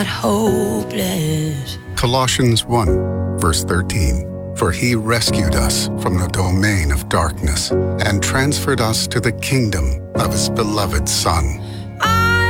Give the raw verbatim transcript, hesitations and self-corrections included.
hopeless. Colossians one, verse thirteen. For he rescued us from the domain of darkness and transferred us to the kingdom of his beloved Son,